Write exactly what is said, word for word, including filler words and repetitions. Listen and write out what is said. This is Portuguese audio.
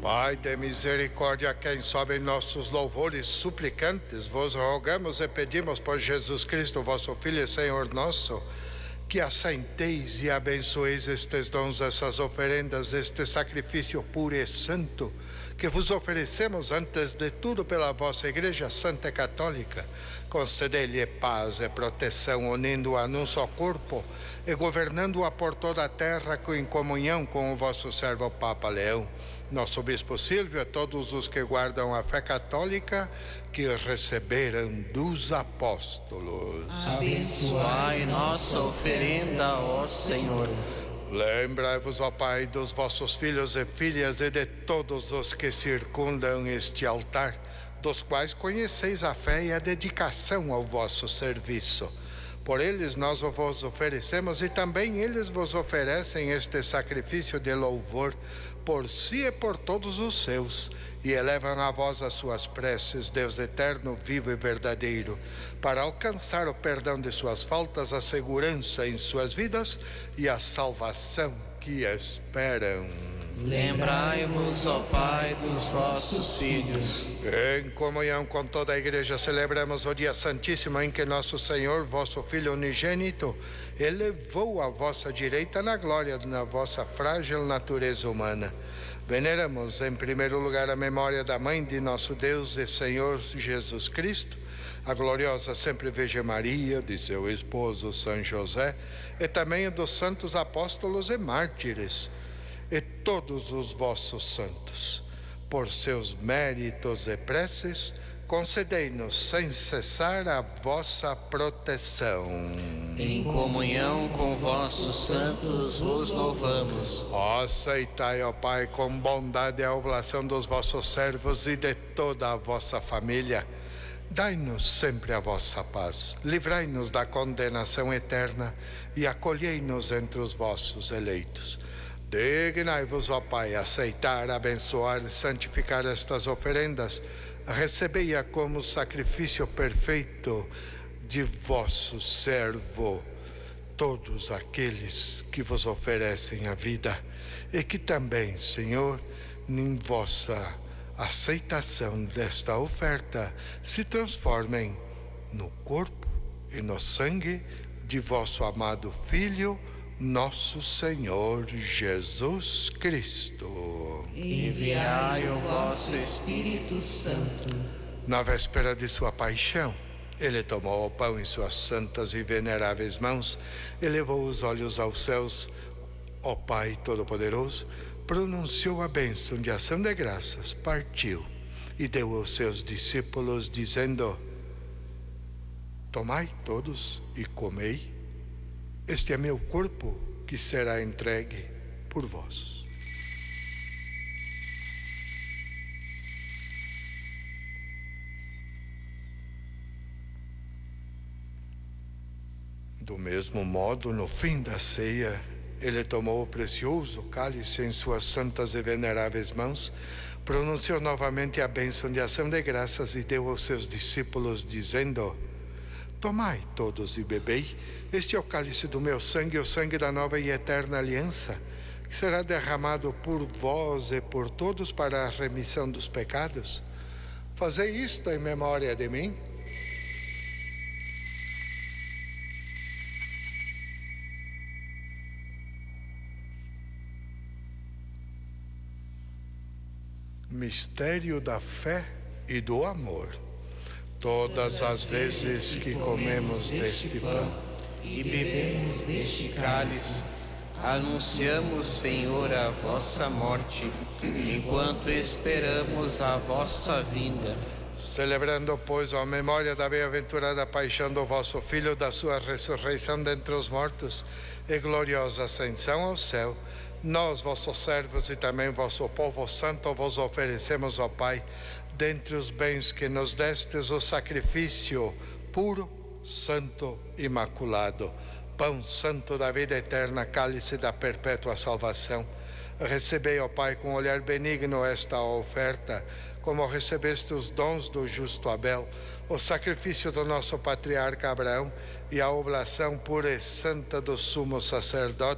Pai de misericórdia, a quem sobem nossos louvores suplicantes, vos rogamos e pedimos por Jesus Cristo, vosso Filho e Senhor nosso, que assenteis e abençoeis estes dons, essas oferendas, este sacrifício puro e santo, que vos oferecemos antes de tudo pela vossa Igreja Santa e Católica. Concedei-lhe paz e proteção, unindo-a num só corpo e governando-a por toda a terra em comunhão com o vosso servo Papa Leão, nosso Bispo Silvio e todos os que guardam a fé católica que receberam dos apóstolos. Abençoai nossa oferenda, ó Senhor. Lembrai-vos, ó Pai, dos vossos filhos e filhas e de todos os que circundam este altar, dos quais conheceis a fé e a dedicação ao vosso serviço. Por eles nós vos oferecemos e também eles vos oferecem este sacrifício de louvor por si e por todos os seus, e elevam a vós as suas preces, Deus eterno, vivo e verdadeiro, para alcançar o perdão de suas faltas, a segurança em suas vidas e a salvação que esperam. Lembrai-vos, ó Pai, dos vossos filhos. Em comunhão com toda a Igreja, celebramos o dia santíssimo em que nosso Senhor, vosso Filho unigênito, elevou a vossa direita na glória na vossa frágil natureza humana. Veneramos, em primeiro lugar, a memória da Mãe de nosso Deus e Senhor Jesus Cristo, a gloriosa sempre Virgem Maria, de seu esposo São José, e também dos santos apóstolos e mártires, e todos os vossos santos. Por seus méritos e preces, concedei-nos sem cessar a vossa proteção. Em comunhão com vossos santos vos louvamos. Aceitai, ó Pai, com bondade a oblação dos vossos servos e de toda a vossa família. Dai-nos sempre a vossa paz, livrai-nos da condenação eterna e acolhei-nos entre os vossos eleitos. Dignai-vos, ó Pai, aceitar, abençoar e santificar estas oferendas. Recebei-a como sacrifício perfeito de vosso servo, todos aqueles que vos oferecem a vida, e que também, Senhor, em vossa aceitação desta oferta, se transformem no corpo e no sangue de vosso amado Filho, nosso Senhor Jesus Cristo. Enviai o vosso Espírito Santo. Na véspera de sua paixão, ele tomou o pão em suas santas e veneráveis mãos, elevou os olhos aos céus, ó Pai Todo-Poderoso, pronunciou a bênção de ação de graças, partiu e deu aos seus discípulos, dizendo: tomai todos e comei. Este é meu corpo que será entregue por vós. Do mesmo modo, no fim da ceia, ele tomou o precioso cálice em suas santas e veneráveis mãos, pronunciou novamente a bênção de ação de graças e deu aos seus discípulos, dizendo: tomai todos e bebei, este é o cálice do meu sangue, o sangue da nova e eterna aliança, que será derramado por vós e por todos para a remissão dos pecados. Fazei isto em memória de mim. Mistério da fé e do amor. Todas as vezes que comemos deste pão e bebemos deste cálice, anunciamos, Senhor, a vossa morte, enquanto esperamos a vossa vinda. Celebrando, pois, a memória da bem-aventurada paixão do vosso Filho, da sua ressurreição dentre os mortos e gloriosa ascensão ao céu, nós, vossos servos e também vosso povo santo, vos oferecemos, ó Pai, dentre os bens que nos destes, o sacrifício puro, santo, imaculado, pão santo da vida eterna, cálice da perpétua salvação. Recebei, ó Pai, com olhar benigno esta oferta, como recebeste os dons do justo Abel, o sacrifício do nosso patriarca Abraão e a oblação pura e santa do sumo sacerdote,